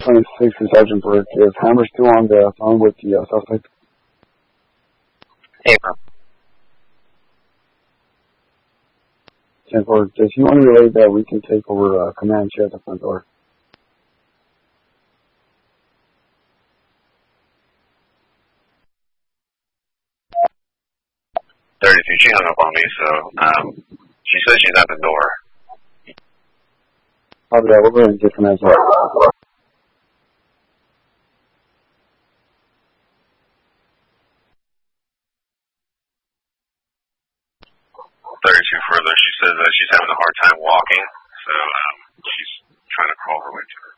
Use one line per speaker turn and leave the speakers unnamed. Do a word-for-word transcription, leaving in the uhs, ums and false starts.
twenty-six for Sergeant Burke. Is Hammer still on the phone with the uh, suspect?
Hammer.
ten four, does he want to relay that we can take over uh, command chair at the front door?
thirty-two, she hung up on me, so um, she says she's at the door.
Copy that, we'll go ahead and get command chair.
thirty-two further, she says that she's having a hard time walking, so um, she's trying to crawl her way to her.